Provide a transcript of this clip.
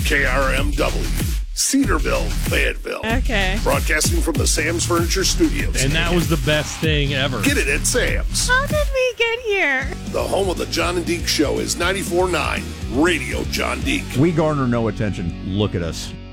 KRMW, Cedarville, Fayetteville. Okay. Broadcasting from the Sam's Furniture Studios. And that was the best thing ever. Get it at Sam's. How did we get here? The home of the John and Deke Show is 94.9 Radio John Deke. We garner no attention. Look at us.